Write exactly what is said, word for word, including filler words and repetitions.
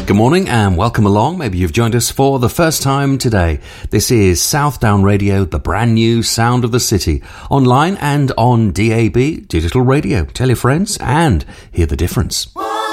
Good morning and welcome along. Maybe you've joined us for the first time today. This is Southdown Radio, the brand new sound of the city, online and on D A B, digital radio. Tell your friends and hear the difference.